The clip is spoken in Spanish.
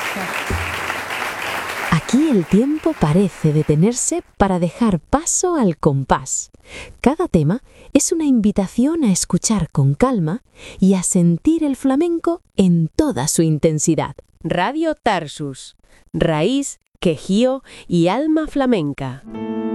Aquí el tiempo parece detenerse para dejar paso al compás. Cada tema es una invitación a escuchar con calma y a sentir el flamenco en toda su intensidad. Radio Tarsus, raíz, quejío y alma flamenca.